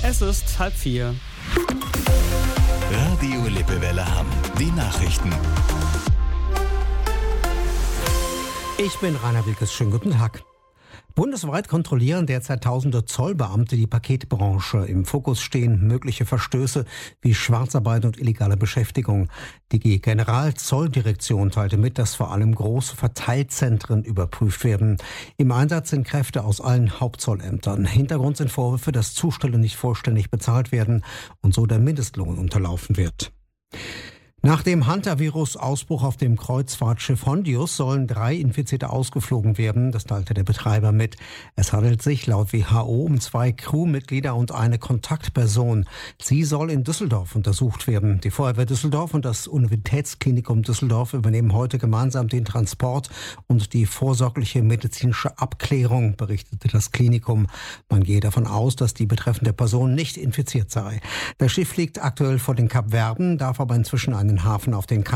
Es ist 3:30. Radio Lippewelle Hamm. Die Nachrichten. Ich bin Rainer Wilkes. Schönen guten Tag. Bundesweit kontrollieren derzeit tausende Zollbeamte die Paketbranche. Im Fokus stehen mögliche Verstöße wie Schwarzarbeit und illegale Beschäftigung. Die Generalzolldirektion teilte mit, dass vor allem große Verteilzentren überprüft werden. Im Einsatz sind Kräfte aus allen Hauptzollämtern. Hintergrund sind Vorwürfe, dass Zusteller nicht vollständig bezahlt werden und so der Mindestlohn unterlaufen wird. Nach dem Hantavirus-Ausbruch auf dem Kreuzfahrtschiff Hondius sollen 3 Infizierte ausgeflogen werden, das teilte der Betreiber mit. Es handelt sich laut WHO um 2 Crewmitglieder und eine Kontaktperson. Sie soll in Düsseldorf untersucht werden. Die Feuerwehr Düsseldorf und das Universitätsklinikum Düsseldorf übernehmen heute gemeinsam den Transport und die vorsorgliche medizinische Abklärung, berichtete das Klinikum. Man gehe davon aus, dass die betreffende Person nicht infiziert sei. Das Schiff liegt aktuell vor den Kapverden, darf aber inzwischen einen Hafen auf den